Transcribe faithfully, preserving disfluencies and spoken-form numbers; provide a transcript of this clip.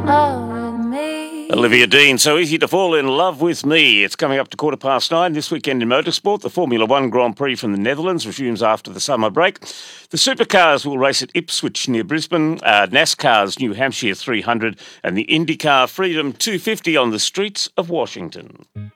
love with me. Olivia Dean, So Easy to Fall in Love with Me. It's coming up to quarter past nine this weekend in motorsport. The Formula One Grand Prix from the Netherlands resumes after the summer break. The supercars will race at Ipswich near Brisbane, uh, NASCAR's New Hampshire three hundred and the IndyCar Freedom two fifty on the streets of Washington.